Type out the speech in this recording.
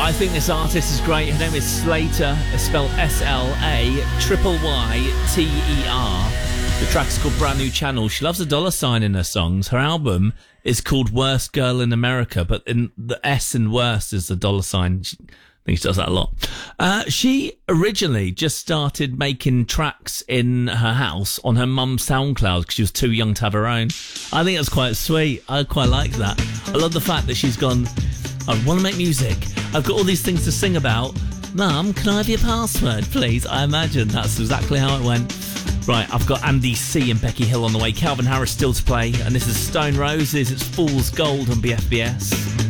I think this artist is great. Her name is Slater. It's spelled SLAYYTER. The track is called Brand New Channel. She loves a $sign in her songs. Her album is called Worst Girl in America, but in the S in worst is the $sign. I think she does that a lot. She originally just started making tracks in her house on her mum's SoundCloud because she was too young to have her own. I think that's quite sweet. I quite like that. I love the fact that she's gone, I want to make music. I've got all these things to sing about. Mum, can I have your password, please? I imagine that's exactly how it went. Right, I've got Andy C and Becky Hill on the way. Calvin Harris still to play. And this is Stone Roses. It's Fool's Gold on BFBS.